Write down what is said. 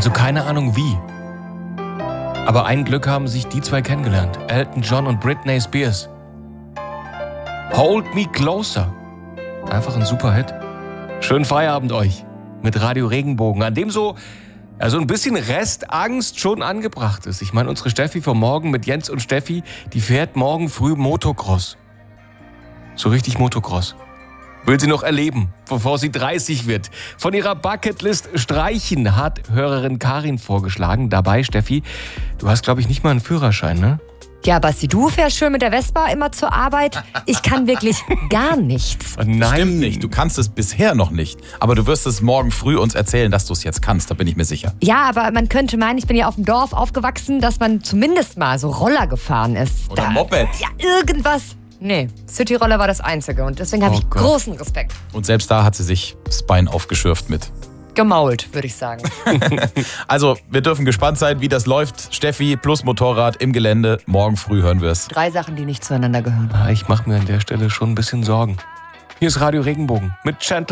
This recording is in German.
Also keine Ahnung wie. Aber ein Glück haben sich die zwei kennengelernt. Elton John und Britney Spears. Hold Me Closer. Einfach ein super Hit. Schönen Feierabend euch mit Radio Regenbogen, an dem so ein bisschen Restangst schon angebracht ist. Ich meine, unsere Steffi vom Morgen mit Jens und Steffi, die fährt morgen früh Motocross. So richtig Motocross. Will sie noch erleben, bevor sie 30 wird. Von ihrer Bucketlist streichen hat Hörerin Karin vorgeschlagen. Dabei, Steffi, du hast, glaube ich, nicht mal einen Führerschein, ne? Ja, Basti, du fährst schön mit der Vespa immer zur Arbeit. Ich kann wirklich gar nichts. Nein. Stimmt nicht, du kannst es bisher noch nicht. Aber du wirst es morgen früh uns erzählen, dass du es jetzt kannst, da bin ich mir sicher. Ja, aber man könnte meinen, ich bin ja auf dem Dorf aufgewachsen, dass man zumindest mal so Roller gefahren ist. Oder Moped. Ja, irgendwas. Nee, Cityroller war das Einzige und deswegen habe ich Gott. großen Respekt. Und selbst da hat sie sich das Bein aufgeschürft mit. Gemault, würde ich sagen. Also, wir dürfen gespannt sein, wie das läuft. Steffi plus Motorrad im Gelände. Morgen früh hören wir es. 3 Sachen, die nicht zueinander gehören. Ich mache mir an der Stelle schon ein bisschen Sorgen. Hier ist Radio Regenbogen mit Gentle